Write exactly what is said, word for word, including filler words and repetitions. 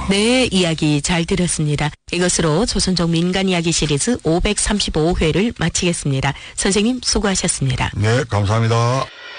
네, 이야기 잘 들었습니다. 이것으로 조선족 민간 이야기 시리즈 오백삼십오 회를 마치겠습니다. 선생님 수고하셨습니다. 네, 감사합니다.